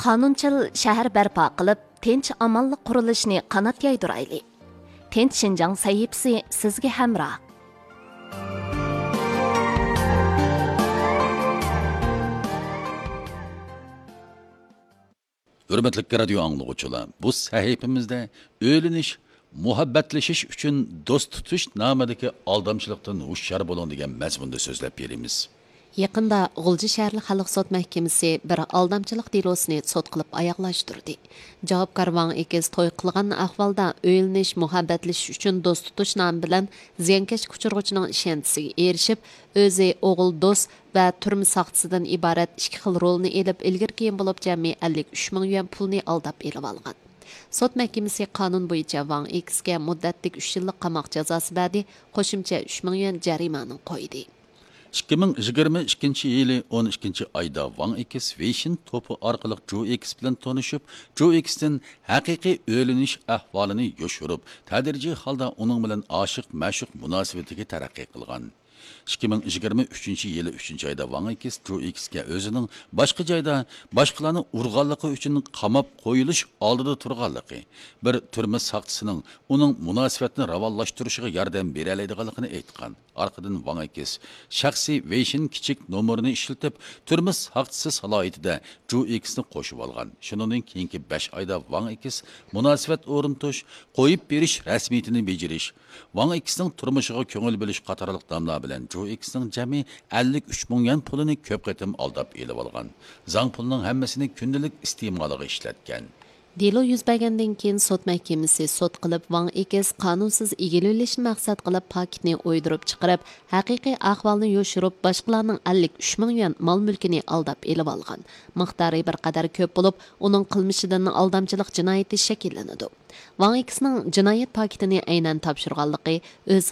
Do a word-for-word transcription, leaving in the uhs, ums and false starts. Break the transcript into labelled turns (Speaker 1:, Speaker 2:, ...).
Speaker 1: qonunchil shahar barpo qilib, tinch amonlik qurilishini qanot yaydirayli. Tinch Shinjang sahifasi sizga hamroh.
Speaker 2: Hürmetli radio anlıqçılar, bu sahifimizde öğleniş, muhabbetleşiş üçün dost tutuş namidagi aldamçılıktan hushyor bo'ling degan mazmunda so'zlab beramiz.
Speaker 3: Yaqında G'ulji shahar xalq sud mahkamasi bir aldamchilik delosini sud qilib oyoqlashtirdi. Javobgar Wang Ekes to'y qilgan ahvolda o'yilnish, muhabbatlashish uchun do'st tutish nomi bilan ziyankesh kuchirg'uchining ishonchisiga erishib, o'zi o'g'il do'st va turmush soqchisidan iborat ikki xil rolni elib ilgirkiyin bo'lib jami ellik uch ming yuan pulni aldab elib olgan. Sud mahkamasi qonun bo'yicha Wang Ekesga muddatlik uch yillik qamoq jazosi berdi, qo'shimcha uch ming yuan jarimani qo'ydi.
Speaker 2: ikki ming yigirma ikkinchi yili o'n ikkinchi oyda Wang Ekes Weixin to'pi orqali Zhou X bilan tanishib, Zhou X'dan haqiqiy o'linish ahvolini yoshirib, tadrijiy holda uning bilan oshiq ma'shuq munosabatiga taraqqiy qilgan. ikki ming yigirma uchinchi yili uchinchi oyda Wang Ekes Zhou X'ga o'zining boshqa joyda boshqalarni urganligi uchun qamab qo'yilish oldida turganligi, bir turmush soqchisining uning munosabatini ravonlashtirishiga yordam bera oladiganligini aytgan. Arqadan Wang Ekes shaxsiy Weixin kichik nomerini ishlatib, turmush soqchisi salohiyatida Zhou X'ni qo'shib olgan. Shuningdek, keyingi besh oyda Wang Ekes munosabat o'rnatish, qo'yib berish rasmiyatini bejirish, Wang Ekesning turmushiga ko'ngil bo'lish qatorliq damlar bilan Zhou X'ning jami ellik uch ming yuan pulini ko'p qatim aldab elib olgan. Zang pulning hammasini kundalik iste'moliga ishlatgan.
Speaker 3: Delo yuz bergandan keyin sud mahkamasi sud qilib Wang Ekes qonunsiz egilishni maqsad qilib paketni o'ydirib chiqarib, haqiqiy ahvolni yoshirib, boshqalarning ellik uch ming yuan mol mulkini aldab elib olgan. Miqdori bir qadar ko'p bo'lib, uning qilmishidan aldamchilik jinoyati shakllanadi. Wang Ekesning jinoyat paketini aynan topshirganligi o'z